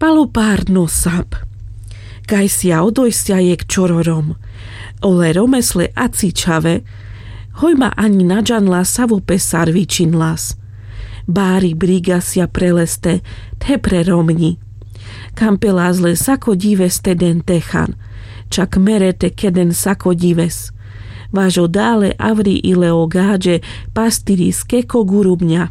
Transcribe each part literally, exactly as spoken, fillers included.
Palopárno sap. Kaj sia odojstia je k čororom. Ole romesle acičave, hojma ani nadžanla savo pesar vyčinlas. Bári briga sia preleste, te preromni. Kampelázle sako dives teden techan, čak merete keden sako dives. Vážo dále avri ileo gáže pastiri skeko gurubňa.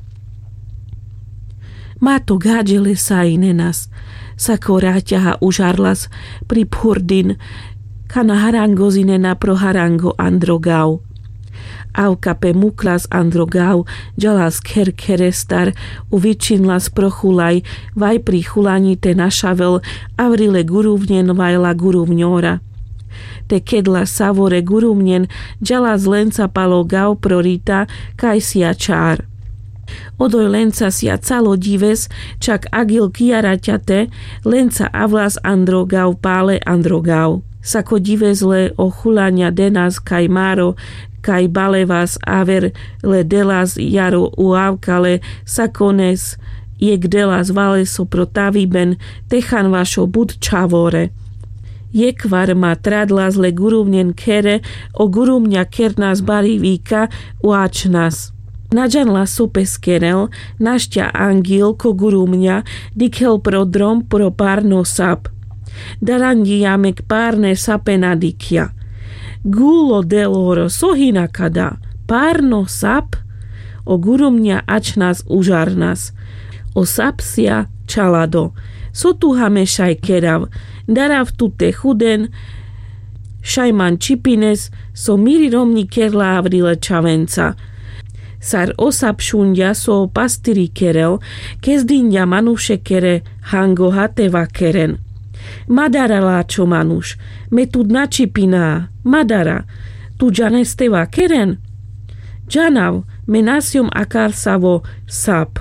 Máto gáže lesa i nenas, sako ráťaha užarlas pri phurdin, kana harangozine na pro harango androgau. Avkape muklas androgau, džalas kerkerestar, uvičinlas prochulaj, vaj pri chulani te našavel, avrile guruvnen vajla guruvňora. Te kedla savore gurumnen, džalas lenca palo gau prorita, kaj sia čár. Odoj lenca sia calo dives, čak agil kiaraťate, lenca avlas androgau pále androgau. Sako divezle o chulania denas kaj máro, kaj balevas aver le delas jaro uavkale, sakones jek delas valeso protaviben, techan vašo bud čavore. Jekvar ma tradlas le gurumnen kere, o gurumňa kernas barivíka uačnas. Nadžanla sopeskerel, našťa angil ko gurumňa, dikel pro drom pro párno sap. Darandiamek párne sape nadikja. Gulo deloro sohina kada, párno sap, o gurumňa ačnas užarnas. O sapsia čalado, sotuhame šaj kerav, darav tute chuden, šajman čipines, so miri romni kerla avrile čavenca. Sar osap šundja so pastiri kerel, kezdinja manuše kere, hango hateva keren. Madara láčo manuš, me tu načipina, madara, tu džanesteva keren. Džanav, me nasyom akarsavo sap.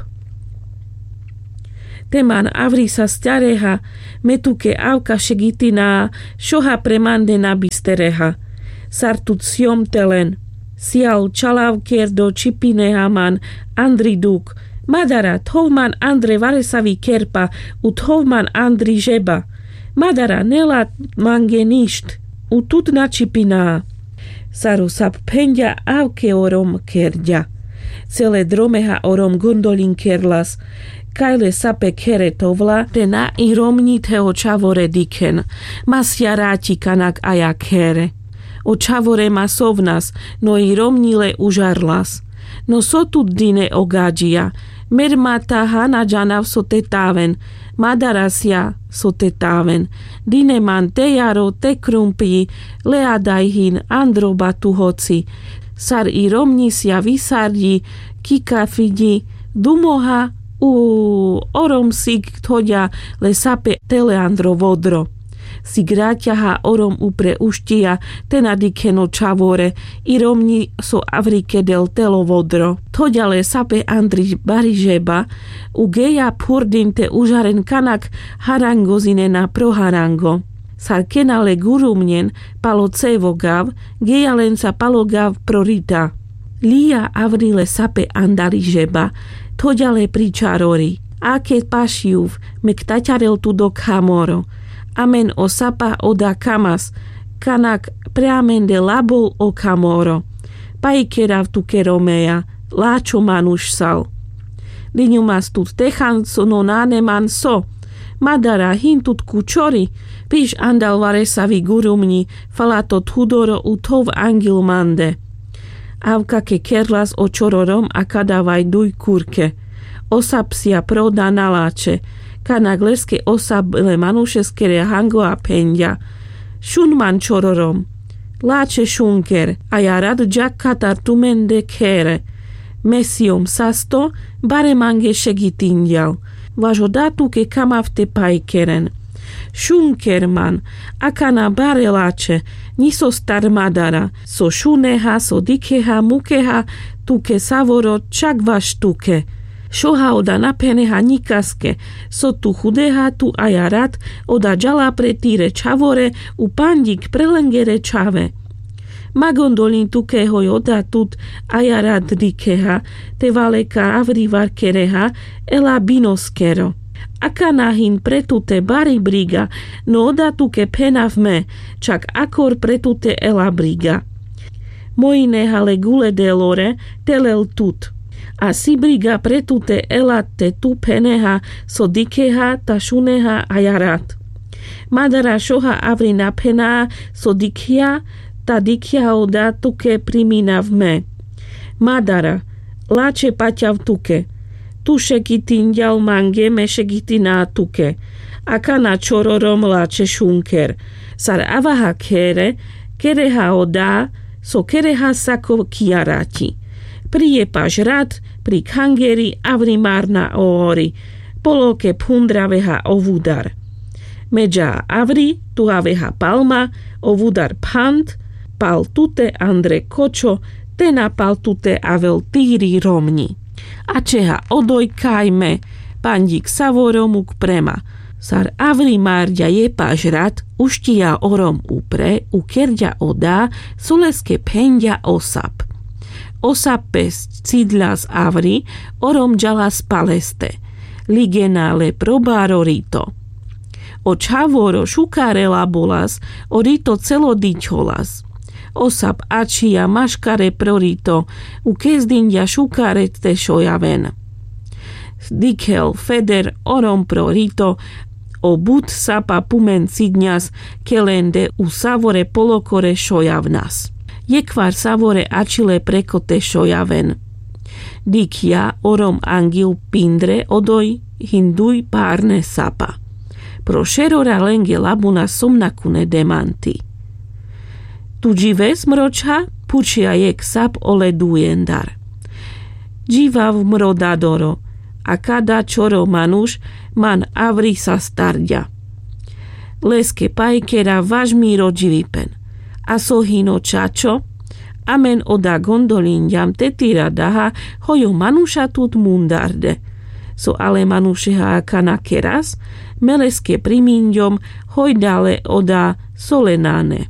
Teman avri sa stareha, metuke avka šegitina, šoha premande nabistereha. Sartut siom telen, sial čalavker do čipineha man, andri duk, madara thovman andre varesavi kerpa, u thovman andri žeba. Madara nela mange ništ, u tut načipina. Saru sap pendja avke orom kerdja. Cele dromeha orom gondolin kerlas, kajle sape kere tovla, tena i romni te očavore diken, masja ráti kanak aja kere. Očavore masovnas, no i romnile užarlas. No sotut dine ogađija, mermata hana džanav sotetaven, madarasja sotetaven, dine man te jaro te krumpi, leadajhin androbatu hoci, sar i romnisja visardi, kikafidi, dumoha, u orom sig thodja le sape teleandro vodro. Sigráťaha orom upre uštia tenadikeno čavore i romni so avrike del telo vodro. Thodja le sape andri barižeba u geja purdin te užaren kanak harangozine na proharango. Sarkena le gurumnen palo cevo gav, geja lenca palo gav prorita. Lia avrile sape andarižeba, thodja le pričarori. Ake pašiuv me ktaťarel tu do kamoro. Amen o sapa oda kamas, kanak preamende labol o kamoro. Paikerav tu keromeja, láčo manuš sal. Liňumas tut techan so no naneman so. Madara hintut kučori, piš andal varesavi gurumni, falatot hudoro u tov angil mande. Avka ke kerlas o čororom a kadavaj duj kurke. Osapsia proda naláče, kanak leske osable manušeskere hango a pendja. Šunman čororom, láče šunker, a ja rad džak katar tumende kere. Mesiom sasto, bare mange šegitinjal, važo datu ke kamavte pajkeren. Šunkerman, akana bare láče, niso star madara, so šuneha, so dikeha, mukeha, tuke savoro, čak vaš tuke. Šoha oda napeneha nikaske, so tu chudeha tu ajarat, oda džala pre tire čavore, u pandik prelengere čave. Magondolin tukeho oda tut ajarat dikeha, te valeka avrivar kereha, ela binoskero. Akanahin pretute bari briga, no odatuke pena v me, čak akor pretute ela briga. Moine hale gule delore, telel tut. A si briga pretute ela te tu peneha, so dikeha, tashuneha ayarat. Madara shoha avrina pena, so dikia, ta dikia odatuke primina v me. Madara, lače paťav tuke. Tu šekitin ďal mange me šekitina tuke. Akana čororom lače šunker. Sar avaha kere, kereha oda, so kereha sako kiarati. Prije pažrat, pri kangeri avrimarna oori, poloke pundraveha ovudar. Međa avri, tu aveha palma, ovudar pant, pal tute andre kočo, tena pal tute avel týri romni. A čeha odoj kajme, pandík savoromuk prema. Sar avri marďa je pažrat, uštia orom upre, ukerďa oda, suleske penďa osap. Osap pes cidla z avri, orom džala spaleste, ligenale probáro rito. O čavoro šukarela bolas, o rito celodičolas. Osap ačia maškare prorito, u kezdinja šukare te šojaven. Dikel feder orom prorito, o but sapa pumen cidňas, kelende u savore polokore šojavnas. Jekvar savore ačile prekote šojaven. Dikja orom angil pindre odoj hinduj párne sapa. Pro šerora lenge labuna somnakune demanti. Tuđive smroča pučia jek sap ole dujendar. Dživav mrodadoro, a kada čoro manuš man avri sa stardja. Leske pajkera važmiro dživipen, a sohino čačo, amen oda gondolinjam tetira daha hojo manuša tut mundarde. So ale manušeha akana keras, meleske priminjom hojdale oda solenane.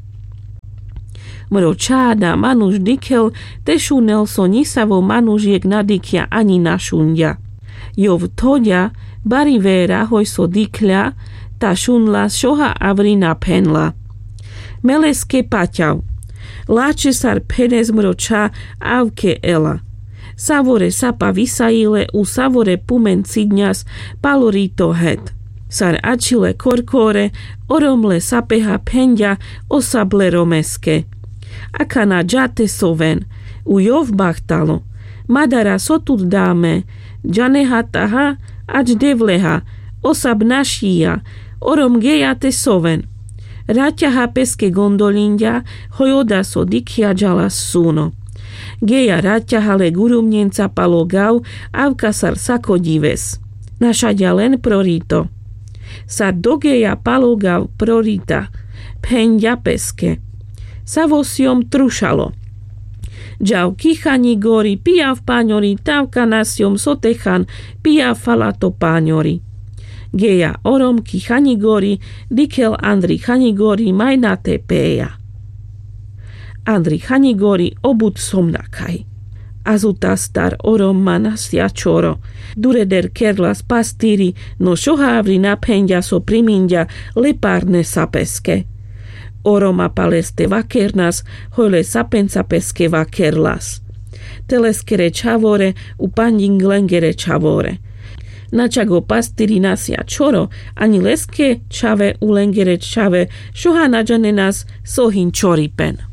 Mročáda manuš dikel, tešunel so nisavo manužiek nadikja ani našundja. Jov todja, bari vera hoj so dikľa, ta šunla šoha avrina penla. Meleske paťav, láče sar penes mročá avke ela. Savore sapa visaile u savore pumen cidňas palorito het. Sar ačile korkore, oromle sapeha penďa osable romeske. Akana džate soven, u jov bachtalo, madara sotut dáme, džaneha taha, ač devleha, osab našija, orom gejate soven. Raťaha peske gondolinja, hojoda so dikja džala suno. Geja raťahale gurumnjenca palogav, avka sar sako dives. Našaďa len prorito. Sar dogeja palogav prorita, penďa peske. Savosiom trušalo. Džav kichani gori, pijav páňori, tavka nasiom sotechan, pijav falato páňori. Geja orom kichani gori, dikel Andri chanigori majnate peja. Andri chanigori obud somnakaj. Azuta star orom manasja čoro. Dureder kerlas pastiri, no šohavri na penďa so primindja lepárne sapeske. Oroma paleste vakernas, hojle sapenca peske vakerlas. Teleskere čavore, u pandinglengere čavore. Načago pastiri nasia čoro, ani leske čave u lengere čave, šoha nađane nas sohin čoripen.